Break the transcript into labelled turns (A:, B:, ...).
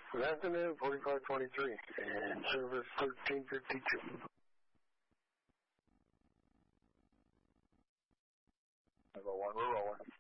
A: Good afternoon, 4523, and service 1352.
B: Number 1, we're rolling.